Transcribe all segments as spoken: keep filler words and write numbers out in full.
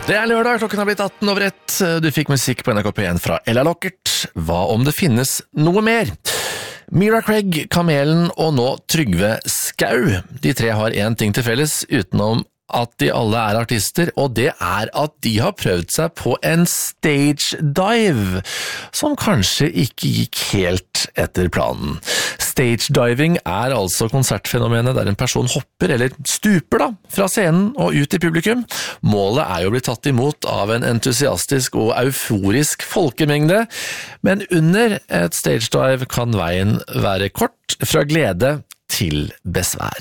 Det er lørdag, klokken har blitt atten over ett. Du fikk musikk på N R K P én fra Ella Lockert. Hva om det finnes noe mer? Mira Craig, Kamelen og nå Trygve Skau. De tre har en ting til felles utenom at de alle er artister, og det er at de har prøvd seg på en stage dive, som kanskje ikke gikk helt etter planen. Stage diving er altså konsertfenomenet der en person hopper, eller stuper da, fra scenen og ut i publikum. Målet er jo å bli tatt imot av en entusiastisk og euforisk folkemengde, men under et stage dive kan veien være kort fra glede til besvær.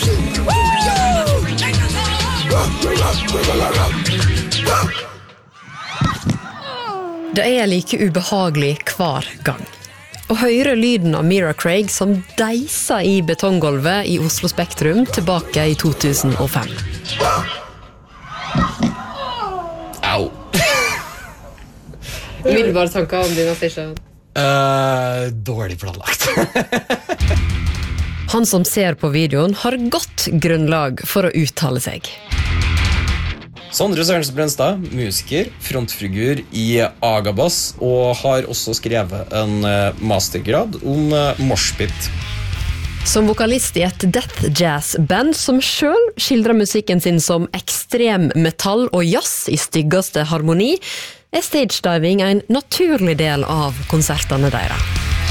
Det er like ubehagelig hver gang. Å høre lyden av Mira Craig som deiser i betonggolvet i Oslo Spektrum tilbake i to tusen og fem. Au! Vil du bare tanke om dine stisjon? Uh, dårlig planlagt. Han som ser på videoen har godt grunnlag for å uttale seg. Sondre Sørensen Brønstad, musiker, frontfigur i Agabass, og har også skrevet en mastergrad om moshpit. Som vokalist i et death jazz band som selv skildrer musikken sin som ekstrem metall og jazz i styggeste harmoni, er stagediving en naturlig del av konsertene deres.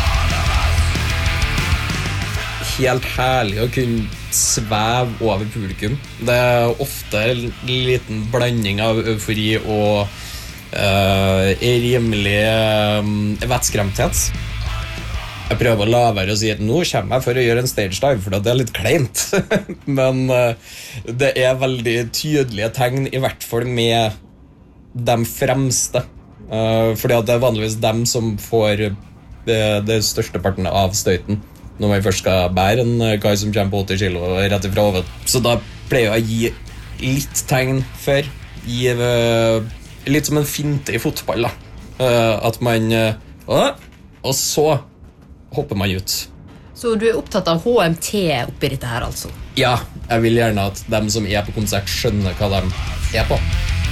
Helt herlig å kunne sveve over publikum. Det er ofte en liten blanding av eufori og uh, rimelig uh, vettskremthet. Jeg prøver å la være å si at nå kommer jeg for å gjøre en stage dive, for det er litt kleint. Men uh, det er veldig tydelige tegn, i hvert fall med de fremste. Uh, fordi at det er vanligvis dem som får det, det største parten av støyten når man først skal bære en kar som kommer på åtti kilo rett ifra hodet. Så da pleier jeg å gi litt tegn før. Gi uh, litt som en finte i fotball da. Uh, at man uh, og så hopper man ut. Så du er opptatt av H M T oppi dette her altså? Ja, jeg vil gjerne at dem som er på konsert skjønner hva de er på.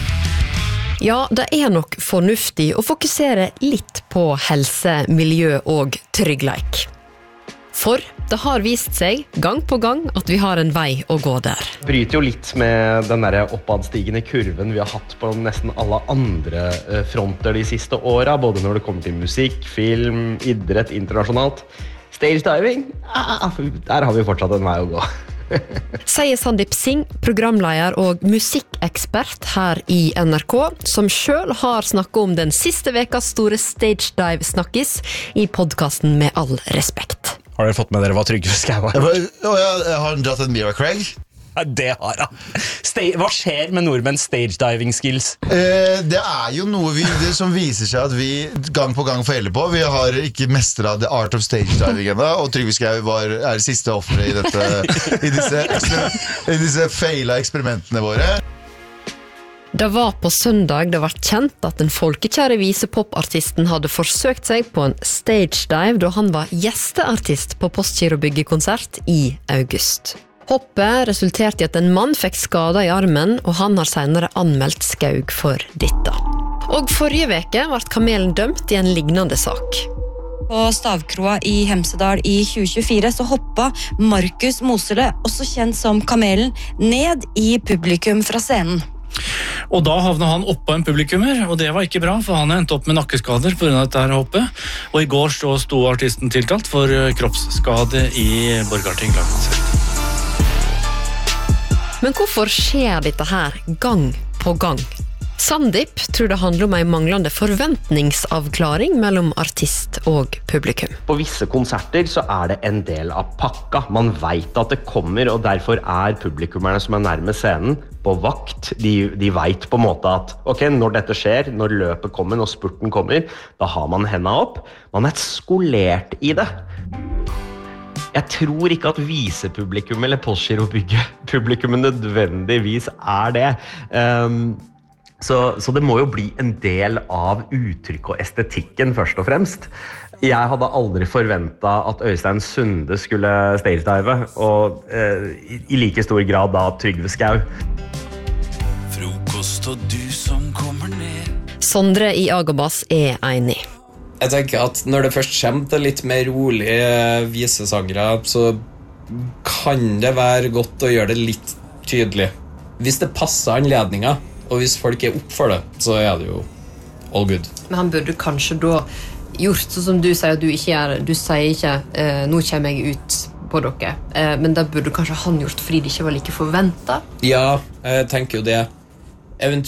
Ja, det er nok fornuftig å fokusere litt på helse, miljø og tryggleik. For det har vist seg gang på gang at vi har en vei å gå der. Bryter jo litt med den der oppadstigende kurven vi har hatt på nesten alle andre fronter de siste årene, både når det kommer til musikk, film, idrett, internasjonalt. Stage diving, ah, der har vi fortsatt en vei å gå. Sier Sandeep Singh, programleder og musikkekspert her i N R K, som selv har snakket om den siste vekas store stage dive snakkis i podcasten Med all respekt. Har dere fått med dere hva Trygve Skau har? Jeg, jeg, jeg har dratt en Mira Craig. Ja, det har han. Sta- Hva skjer med nordmenns stage diving skills? Eh, det er jo noe vi, det som viser seg at vi gang på gang feiler på. Vi har ikke mestret the art of stage diving enda, og Trygve Skau var, er siste offeret i, dette, i disse, i disse feila eksperimentene våre. Det var på søndag det var kjent at den folkekjære visepopartisten hadde forsøkt seg på en stage dive da han var gjesteartist på Postgirobygget-konsert i august. Hoppet resulterte i at en mann fikk skader i armen, og han har senere anmeldt Skaug for dette. Og forrige veke ble Kamelen dømt i en lignende sak. På Stavkroa i Hemsedal i tjue tjuefire så hoppa Markus Mosele, også kjent som Kamelen, ned i publikum fra scenen. Og da havnet han oppå en publikummer, og det var ikke bra, for han endte opp med nakkeskader på grunn av dette her hoppet. Og i går så sto artisten tiltalt for kroppsskade i Borgarting lagmannsrett. Men hvorfor skjer dette her gang på gang? Sandeep tror det handler om en manglende forventningsavklaring mellom artist og publikum. På visse konserter så er det en del av pakka. Man vet at det kommer, og derfor er publikummerne som er nærme scenen på vakt. De, de vet på en måte at ok, når dette skjer, når løpet kommer, når spurten kommer, da har man hendene opp. Man er skolert i det. Jeg tror ikke at visepublikum eller Postgirobygget-publikum nødvendigvis er det. Um, Så, så det må jo bli en del av uttrykk og estetikken først og fremst. Jeg hadde aldri forventet at Øystein Sunde skulle stagedive, og eh, i, i like stor grad da Trygve Skau. Frokost oppst og du som kommer ned. Sondre i Agabas er enig. Jeg tenker at når det først kommer til litt mer rolige visesangere, så kan det være godt å gjøre det litt tydelig. Hvis det passer anledninger, og hvis folk er opp for det, så er det jo all good. Men han burde kanskje da gjort sånn som du sier at du ikke gjør. Du sier ikke, eh, nå kommer jeg ut på dere. Eh, men det burde kanskje han gjort fordi det ikke var like forventet. Ja, jeg tenker jo det. Eventuelt